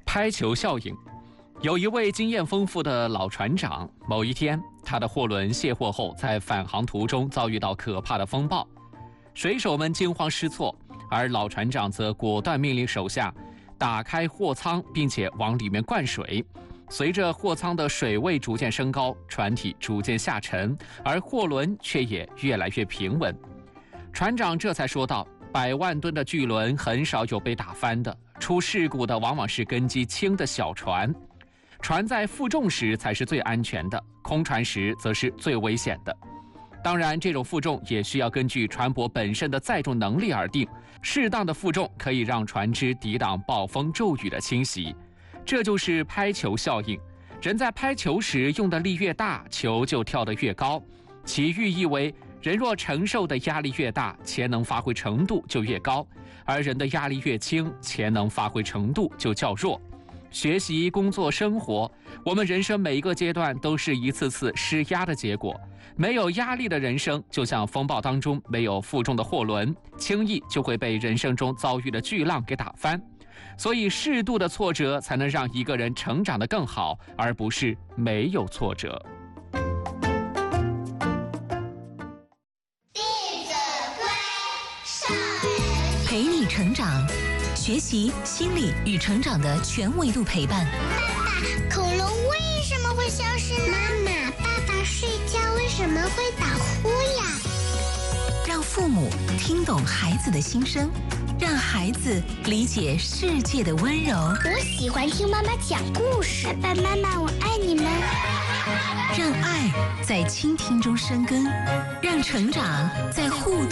拍球效应。有一位经验丰富的老船长，某一天，他的货轮卸货后，在返航途中遭遇到可怕的风暴，水手们惊慌失措，而老船长则果断命令手下打开货舱，并且往里面灌水。随着货舱的水位逐渐升高，船体逐渐下沉，而货轮却也越来越平稳。船长这才说道：100万吨的巨轮很少有被打翻的，出事故的往往是根基轻的小船。船在负重时才是最安全的，空船时则是最危险的。当然，这种负重也需要根据船舶本身的载重能力而定，适当的负重可以让船只抵挡暴风骤雨的侵袭。这就是拍球效应。人在拍球时用的力越大，球就跳得越高，其寓意为人若承受的压力越大，潜能发挥程度就越高，而人的压力越轻，潜能发挥程度就较弱。学习、工作、生活，我们人生每一个阶段都是一次次施压的结果。没有压力的人生，就像风暴当中没有负重的货轮，轻易就会被人生中遭遇的巨浪给打翻。所以，适度的挫折才能让一个人成长得更好，而不是没有挫折。 陪你成长，学习、心理与成长的全维度陪伴。 爸爸，恐龙为什么会消失呢？妈妈，爸爸睡觉为什么会打呼呀？ 让父母听懂孩子的心声，让孩子理解世界的温柔。 我喜欢听妈妈讲故事。爸爸妈妈，我爱你们。 让爱在倾听中生根，让成长在互动